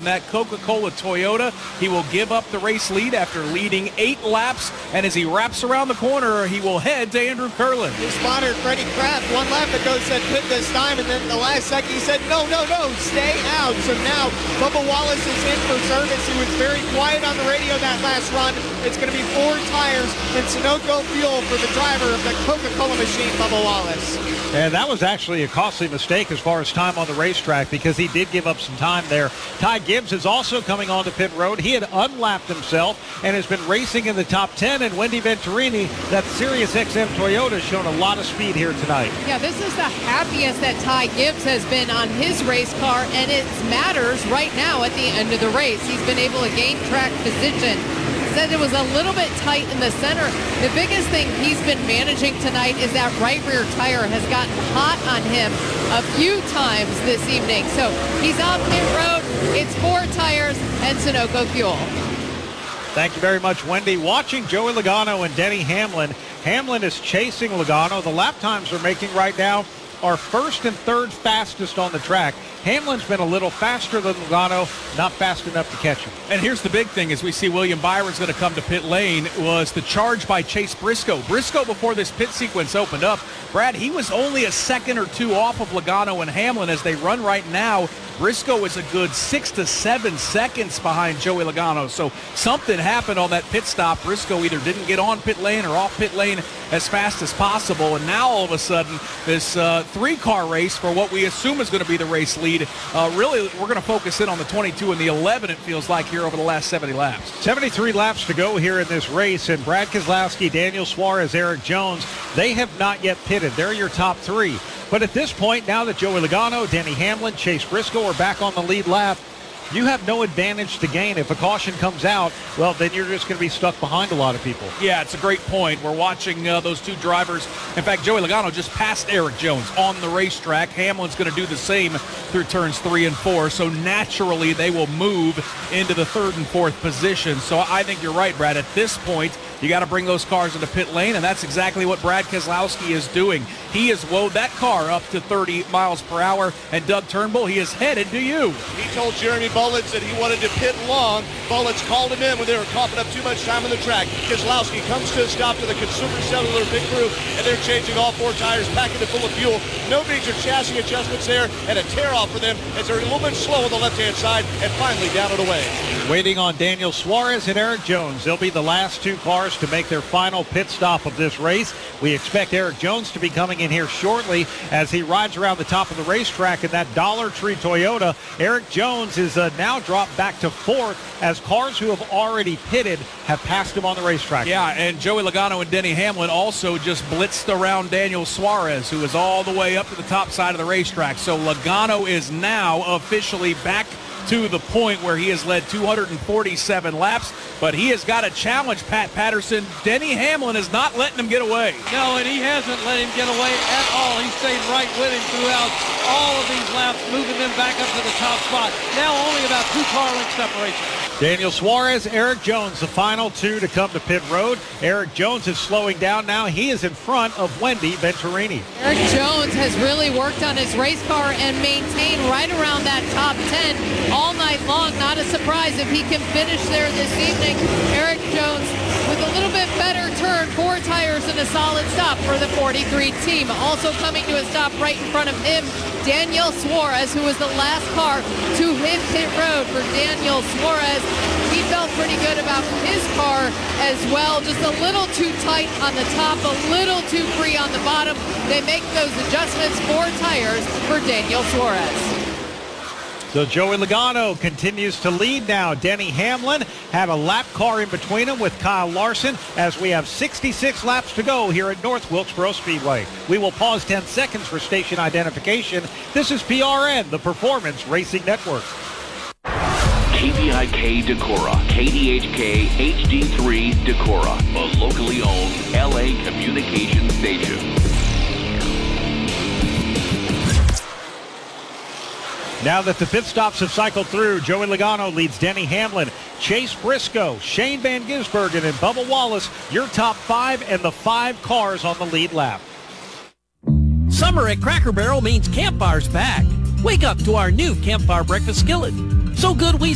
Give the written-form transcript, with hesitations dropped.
that Coca-Cola Toyota. He will give up the race lead after leading 8 laps, and as he wraps around the corner, he will head to Andrew Curlin. His spotter, Freddie Kraft, one lap ago said pit this time, and then the last second he said, no, stay out. So now Bubba Wallace is in for service. He was very quiet on the radio that last run. It's going to be 4 tires and Sunoco fuel for the driver of the Coca-Cola machine, Bubba Wallace. And that was actually a costly mistake as far as time on the racetrack because he did give up some time there. Ty Gibbs is also coming onto pit road. He had unlapped himself and has been racing in the top 10. And Wendy Venturini, that Sirius XM Toyota, has shown a lot of speed here tonight. Yeah, this is the happiest that Ty Gibbs has been on his race car, and it matters right now at the end of the race. He's been able to gain track position. Said it was a little bit tight in the center. The biggest thing he's been managing tonight is that right rear tire has gotten hot on him a few times this evening. So he's on pit road. It's 4 tires and Sunoco fuel. Thank you very much, Wendy. Watching Joey Logano and Denny Hamlin. Hamlin is chasing Logano. The lap times they're making right now are first and third fastest on the track. Hamlin's been a little faster than Logano, not fast enough to catch him. And here's the big thing as we see William Byron's going to come to pit lane was the charge by Chase Briscoe. Briscoe, before this pit sequence opened up, Brad, he was only a second or 2 off of Logano and Hamlin as they run right now. Briscoe is a good 6 to 7 seconds behind Joey Logano. So something happened on that pit stop. Briscoe either didn't get on pit lane or off pit lane as fast as possible. And now all of a sudden, this 3-car race for what we assume is going to be the race lead, really we're going to focus in on the 22 and the 11, it feels like, here over the last 70 laps. 73 laps to go here in this race. And Brad Keselowski, Daniel Suarez, Eric Jones, they have not yet pitted. They're your top 3. But at this point, now that Joey Logano, Denny Hamlin, Chase Briscoe are back on the lead lap, you have no advantage to gain. If a caution comes out, well, then you're just going to be stuck behind a lot of people. Yeah, it's a great point. We're watching those 2 drivers. In fact, Joey Logano just passed Eric Jones on the racetrack. Hamlin's going to do the same through turns 3 and 4. So naturally, they will move into the 3rd and 4th position. So I think you're right, Brad. At this point, you got to bring those cars into pit lane, and that's exactly what Brad Keselowski is doing. He has woed that car up to 30 miles per hour, and Doug Turnbull, he is headed to you. He told Jeremy Bullets that he wanted to pit long. Bullets called him in when they were coughing up too much time on the track. Keselowski comes to a stop to the Consumer Cellular pit crew, and they're changing all 4 tires, packing it full of fuel. No major chassis adjustments there, and a tear-off for them as they're a little bit slow on the left-hand side, and finally down and away. Waiting on Daniel Suarez and Eric Jones. They'll be the last 2 cars to make their final pit stop of this race. We expect Eric Jones to be coming in here shortly as he rides around the top of the racetrack in that Dollar Tree Toyota. Eric Jones is now dropped back to 4th as cars who have already pitted have passed him on the racetrack. Yeah, and Joey Logano and Denny Hamlin also just blitzed around Daniel Suarez, who is all the way up to the top side of the racetrack. So Logano is now officially back to the point where he has led 247 laps, but he has got a challenge, Pat Patterson. Denny Hamlin is not letting him get away. No, and he hasn't let him get away at all. He stayed right with him throughout all of these laps, moving them back up to the top spot. Now only about 2 car length separation. Daniel Suarez, Eric Jones, the final 2 to come to pit road. Eric Jones is slowing down now. He is in front of Wendy Venturini. Eric Jones has really worked on his race car and maintained right around that top 10 all night long. Not a surprise if he can finish there this evening. Eric Jones with a little bit better turn, 4 tires and a solid stop for the 43 team. Also coming to a stop right in front of him, Daniel Suarez, who was the last car to hit pit road. For Daniel Suarez, he felt pretty good about his car as well. Just a little too tight on the top, a little too free on the bottom. They make those adjustments, 4 tires for Daniel Suarez. So Joey Logano continues to lead now. Denny Hamlin had a lap car in between him with Kyle Larson as we have 66 laps to go here at North Wilkesboro Speedway. We will pause 10 seconds for station identification. This is PRN, the Performance Racing Network. KPIK Decorah, KDHK HD3 Decorah, a locally owned LA communication station. Now that the pit stops have cycled through, Joey Logano leads Denny Hamlin, Chase Briscoe, Shane Van Gisbergen, and Bubba Wallace, your top 5 and the 5 cars on the lead lap. Summer at Cracker Barrel means Campfire's back. Wake up to our new Campfire breakfast skillet. So good we